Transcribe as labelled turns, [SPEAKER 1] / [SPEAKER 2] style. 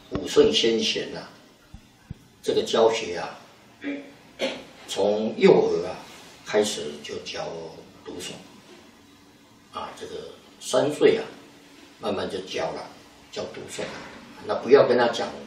[SPEAKER 1] 武圣先贤呐、这个教学啊，从幼儿啊开始就教读诵，啊，这个3岁啊，慢慢就教了，教读诵，那不要跟他讲